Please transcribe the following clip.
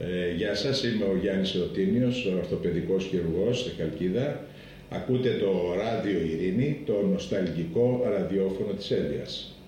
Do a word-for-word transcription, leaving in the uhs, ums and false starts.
Ε, γεια σας, είμαι ο Γιάννης Εωτίνιος, ορθοπαιδικός χειρουργός στη Χαλκίδα. Ακούτε το Ράδιο Ειρήνη, το νοσταλγικό ραδιόφωνο της Έλβειας.